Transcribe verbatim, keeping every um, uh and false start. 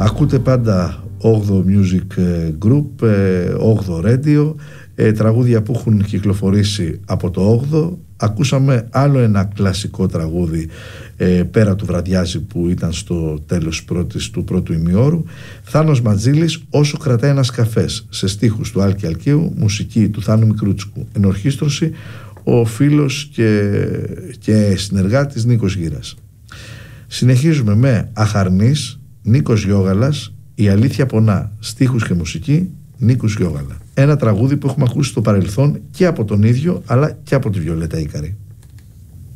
Ακούτε πάντα όγδοο Music Group, όγδοο Radio, τραγούδια που έχουν κυκλοφορήσει από το όγδοο. Ακούσαμε άλλο ένα κλασικό τραγούδι, πέρα του Βραδιάζει, που ήταν στο τέλος πρώτης, του πρώτου ημιώρου. Θάνος Ματζήλης, Όσο κρατάει ένας καφές, σε στίχους του Άλκη Αλκαίου, μουσική του Θάνου Μικρούτσικου, ενορχήστρωση ο φίλος και, και συνεργάτης Νίκος Γύρας. Συνεχίζουμε με Αχαρνής, Νίκος Γιώγαλας, Η αλήθεια πονά, στίχους και μουσική Νίκος Γιώγαλα. Ένα τραγούδι που έχουμε ακούσει στο παρελθόν και από τον ίδιο αλλά και από τη Βιολέτα Ίκαρη.